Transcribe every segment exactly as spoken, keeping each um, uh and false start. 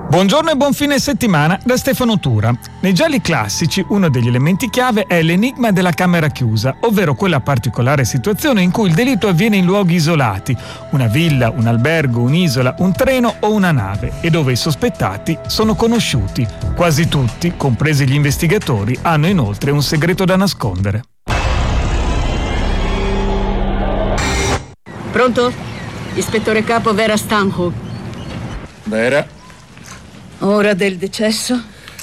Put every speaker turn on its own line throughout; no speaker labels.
Buongiorno e buon fine settimana da Stefano Tura. Nei gialli classici uno degli elementi chiave è l'enigma della camera chiusa, ovvero quella particolare situazione in cui il delitto avviene in luoghi isolati, una villa, un albergo, un'isola, un treno o una nave, e dove i sospettati sono conosciuti. Quasi tutti, compresi gli investigatori, hanno inoltre un segreto da nascondere.
Pronto? Ispettore capo Vera Stanhope.
Vera?
Ora del decesso?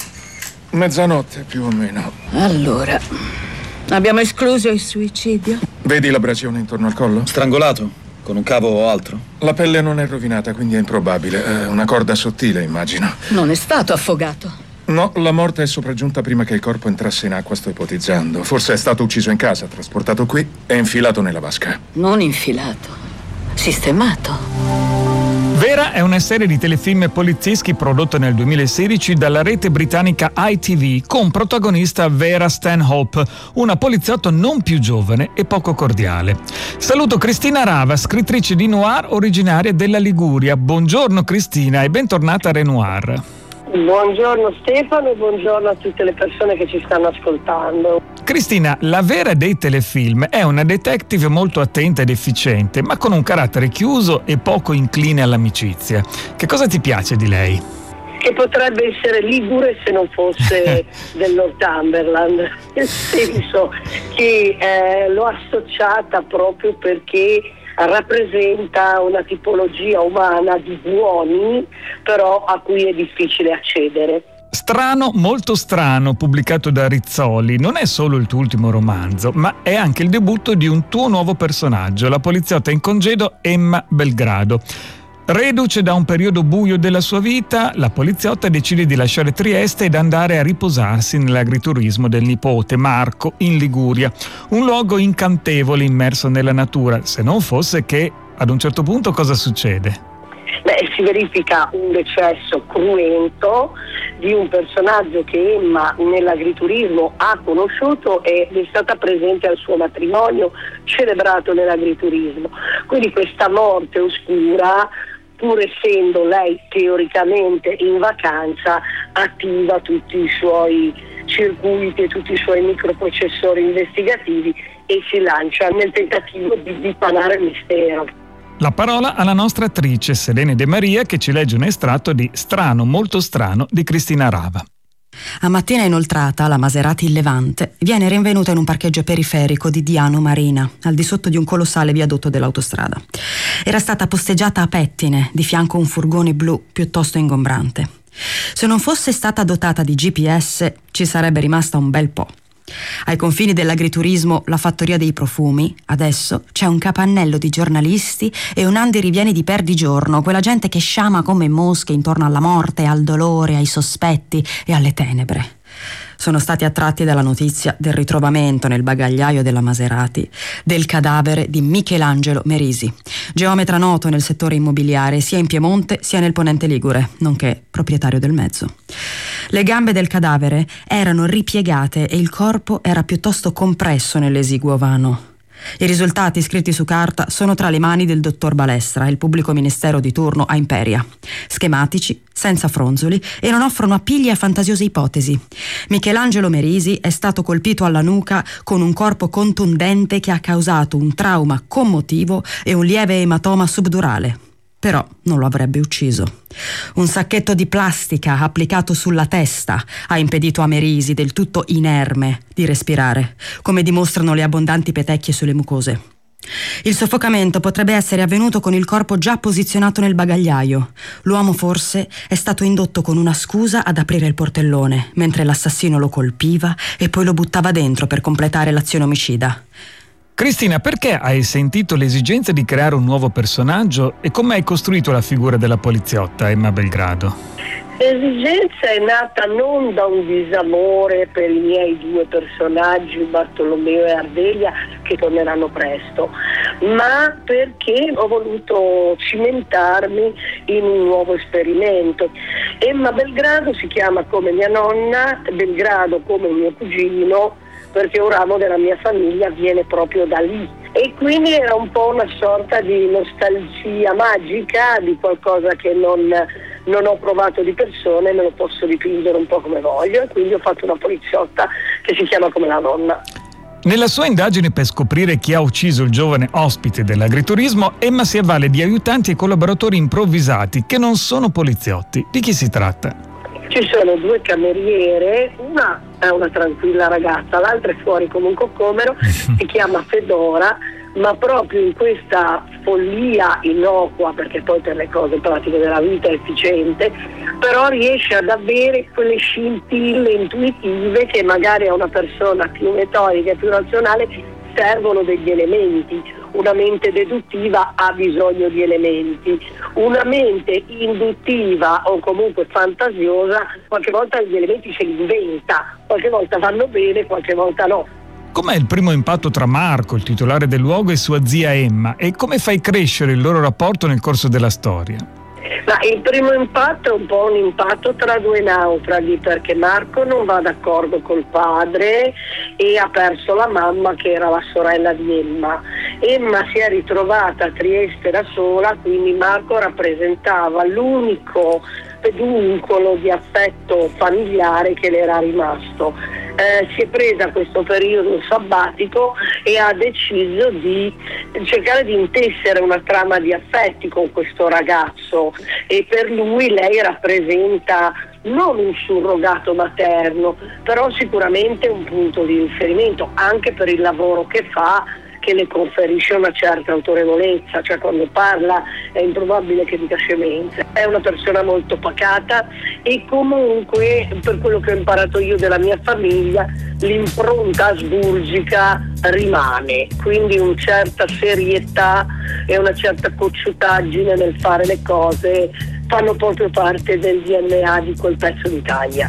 Mezzanotte, più o meno.
Allora, abbiamo escluso il suicidio?
Vedi l'abrasione intorno al collo?
Strangolato? Con un cavo o altro?
La pelle non è rovinata, quindi è improbabile. È una corda sottile, immagino.
Non è stato affogato?
No, la morte è sopraggiunta prima che il corpo entrasse in acqua, sto ipotizzando. Forse è stato ucciso in casa, trasportato qui e infilato nella vasca.
Non infilato, sistemato.
Vera è una serie di telefilm polizieschi prodotta nel duemilasedici dalla rete britannica I T V con protagonista Vera Stanhope, una poliziotta non più giovane e poco cordiale. Saluto Cristina Rava, scrittrice di noir originaria della Liguria. Buongiorno Cristina e bentornata a Renoir.
Buongiorno Stefano e buongiorno a tutte le persone che ci stanno ascoltando.
Cristina, la Vera dei telefilm è una detective molto attenta ed efficiente, ma con un carattere chiuso e poco incline all'amicizia. Che cosa ti piace di lei?
Che potrebbe essere ligure se non fosse del Northumberland, nel senso che eh, l'ho associata proprio perché rappresenta una tipologia umana di buoni, però a cui è difficile accedere.
Strano, molto strano, pubblicato da Rizzoli, non è solo il tuo ultimo romanzo, ma è anche il debutto di un tuo nuovo personaggio, la poliziotta in congedo Emma Belgrado. Reduce da un periodo buio della sua vita, la poliziotta decide di lasciare Trieste ed andare a riposarsi nell'agriturismo del nipote Marco in Liguria, un luogo incantevole immerso nella natura, se non fosse che ad un certo punto cosa succede?
Beh, si verifica un decesso cruento di un personaggio che Emma nell'agriturismo ha conosciuto ed è stata presente al suo matrimonio celebrato nell'agriturismo. Quindi questa morte oscura, pur essendo lei teoricamente in vacanza, attiva tutti i suoi circuiti e tutti i suoi microprocessori investigativi e si lancia nel tentativo di dipanare il mistero.
La parola alla nostra attrice Selene De Maria, che ci legge un estratto di Strano, molto strano di Cristina Rava.
A mattina inoltrata, la Maserati il Levante viene rinvenuta in un parcheggio periferico di Diano Marina, al di sotto di un colossale viadotto dell'autostrada. Era stata posteggiata a pettine, di fianco a un furgone blu piuttosto ingombrante. Se non fosse stata dotata di G P S, ci sarebbe rimasta un bel po'. Ai confini dell'agriturismo, la fattoria dei profumi, adesso c'è un capannello di giornalisti e un andi rivieni di perdigiorno, quella gente che sciama come mosche intorno alla morte, al dolore, ai sospetti e alle tenebre. Sono stati attratti dalla notizia del ritrovamento nel bagagliaio della Maserati del cadavere di Michelangelo Merisi, geometra noto nel settore immobiliare sia in Piemonte sia nel Ponente Ligure, nonché proprietario del mezzo. Le gambe del cadavere erano ripiegate e il corpo era piuttosto compresso nell'esiguo vano. I risultati scritti su carta sono tra le mani del dottor Balestra, il pubblico ministero di turno a Imperia. Schematici, senza fronzoli e non offrono appigli a fantasiose ipotesi. Michelangelo Merisi è stato colpito alla nuca con un corpo contundente che ha causato un trauma commotivo e un lieve ematoma subdurale. Però non lo avrebbe ucciso. Un sacchetto di plastica applicato sulla testa ha impedito a Merisi, del tutto inerme, di respirare, come dimostrano le abbondanti petecchie sulle mucose. Il soffocamento potrebbe essere avvenuto con il corpo già posizionato nel bagagliaio. L'uomo forse è stato indotto con una scusa ad aprire il portellone, mentre l'assassino lo colpiva e poi lo buttava dentro per completare l'azione omicida.
Cristina, perché hai sentito l'esigenza di creare un nuovo personaggio e come hai costruito la figura della poliziotta Emma Belgrado?
L'esigenza è nata non da un disamore per i miei due personaggi, Bartolomeo e Ardelia, che torneranno presto, ma perché ho voluto cimentarmi in un nuovo esperimento. Emma Belgrado si chiama come mia nonna, Belgrado come mio cugino, perché un ramo della mia famiglia viene proprio da lì. E quindi era un po' una sorta di nostalgia magica di qualcosa che non, non ho provato di persona e me lo posso dipingere un po' come voglio, e quindi ho fatto una poliziotta che si chiama come la nonna.
Nella sua indagine per scoprire chi ha ucciso il giovane ospite dell'agriturismo, Emma si avvale di aiutanti e collaboratori improvvisati che non sono poliziotti. Di chi si tratta?
Ci sono due cameriere, una è una tranquilla ragazza, l'altra è fuori come un coccomero, si chiama Fedora, ma proprio in questa follia innocua, perché poi per le cose pratiche della vita è efficiente, però riesce ad avere quelle scintille intuitive che magari a una persona più metodica e più razionale servono degli elementi. Una mente deduttiva ha bisogno di elementi, una mente induttiva o comunque fantasiosa qualche volta gli elementi se li inventa, qualche volta vanno bene, qualche volta no.
Com'è il primo impatto tra Marco, il titolare del luogo, e sua zia Emma, e come fai crescere il loro rapporto nel corso della storia?
Ma il primo impatto è un po' un impatto tra due naufraghi, perché Marco non va d'accordo col padre e ha perso la mamma che era la sorella di Emma. Emma si è ritrovata a Trieste da sola, quindi Marco rappresentava l'unico peduncolo di affetto familiare che le era rimasto. Eh, si è presa questo periodo sabbatico e ha deciso di cercare di intessere una trama di affetti con questo ragazzo, e per lui lei rappresenta non un surrogato materno, però sicuramente un punto di riferimento anche per il lavoro che fa, che le conferisce una certa autorevolezza, cioè quando parla è improbabile che dica scemenze. È una persona molto pacata e comunque, per quello che ho imparato io della mia famiglia, l'impronta asburgica rimane, quindi una certa serietà e una certa cocciutaggine nel fare le cose fanno proprio parte del D N A di quel pezzo d'Italia.